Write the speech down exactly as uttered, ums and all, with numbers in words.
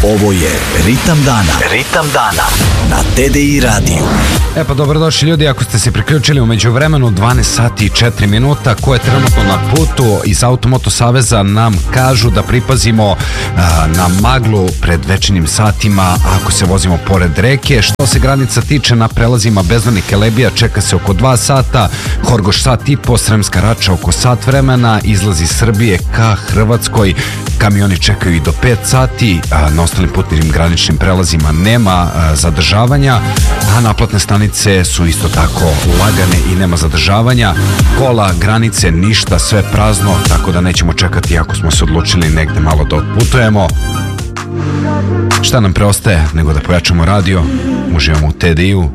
Ovo je Ritam dana. Ritam dana na T D I radiju. E pa dobrodošli ljudi, ako ste se priključili u međuvremenu, dvanaest sati i četiri minuta. Ko je trenutno na putu iz Automoto Saveza nam kažu da pripazimo a, na maglu pred večernjim satima ako se vozimo pored reke. Što se granica tiče, na prelazima Bezdani Kelebija čeka se oko dva sata, Horgoš sat i po, Sremska Rača oko sat vremena, izlazi iz Srbije ka Hrvatskoj, kamioni čekaju i do pet sati, a na ostalim putnim graničnim prelazima nema a, zadržavanja, a naplatne stanice su isto tako lagane i nema zadržavanja. Kola, granice, ništa, sve prazno, tako da nećemo čekati ako smo se odlučili negde malo da otputujemo. Šta nam preostaje nego da pojačamo radio, uživamo u T D I-u